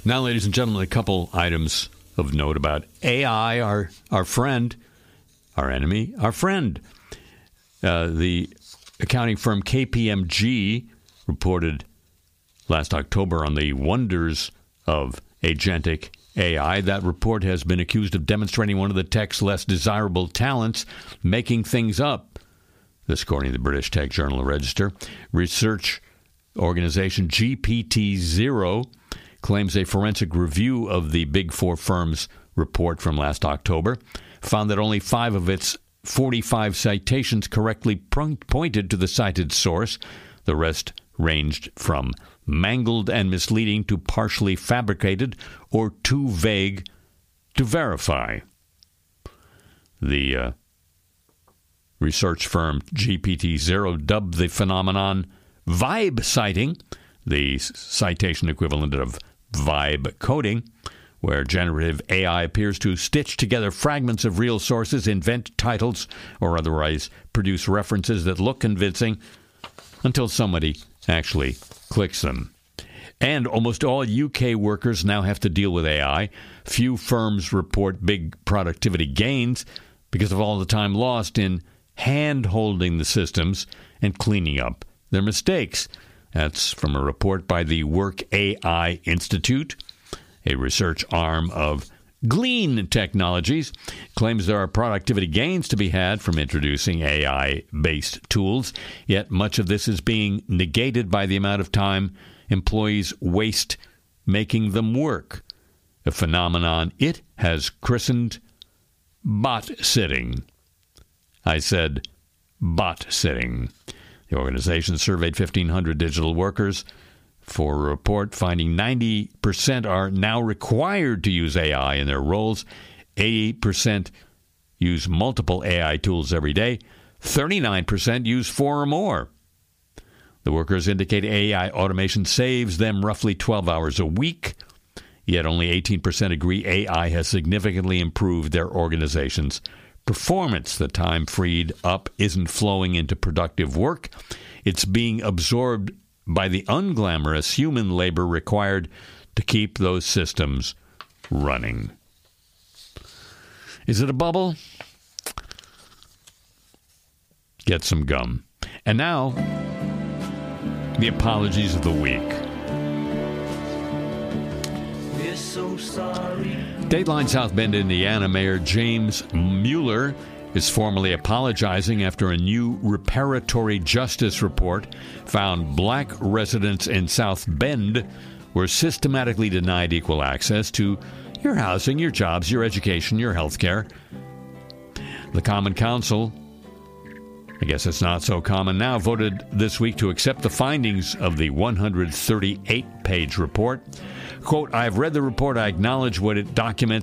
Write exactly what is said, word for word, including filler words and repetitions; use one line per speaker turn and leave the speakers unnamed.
Now, ladies and gentlemen, a couple items of note about A I, our our friend, our enemy, our friend. Uh, the accounting firm K P M G reported last October on the wonders of agentic A I. That report has been accused of demonstrating one of the tech's less desirable talents, making things up. This, according to the British Tech Journal Register. Research organization G P T Zero claims a forensic review of the Big Four firm's report from last October found that only five of its forty-five citations correctly pointed to the cited source. The rest ranged from mangled and misleading to partially fabricated or too vague to verify. The uh, research firm G P T Zero dubbed the phenomenon vibe citing, the citation equivalent of vibe coding, where generative A I appears to stitch together fragments of real sources, invent titles, or otherwise produce references that look convincing until somebody actually clicks them. And almost all U K workers now have to deal with A I. Few firms report big productivity gains because of all the time lost in hand-holding the systems and cleaning up their mistakes. That's from a report by the Work A I Institute, a research arm of Glean Technologies. Claims there are productivity gains to be had from introducing A I-based tools, yet much of this is being negated by the amount of time employees waste making them work, a phenomenon it has christened bot sitting. I said bot sitting. The organization surveyed fifteen hundred digital workers for a report finding ninety percent are now required to use A I in their roles, eighty percent use multiple A I tools every day, thirty-nine percent use four or more. The workers indicate A I automation saves them roughly twelve hours a week, yet only eighteen percent agree A I has significantly improved their organization's performance. The time freed up isn't flowing into productive work. It's being absorbed by the unglamorous human labor required to keep those systems running. Is it a bubble? Get some gum. And now, the apologies of the week. We're so sorry. Dateline South Bend, Indiana Mayor James Mueller is formally apologizing after a new reparatory justice report found black residents in South Bend were systematically denied equal access to your housing, your jobs, your education, your health care. The Common Council, I guess it's not so common now, voted this week to accept the findings of the one hundred thirty-eight page report. Quote, I've read the report. I acknowledge what it documents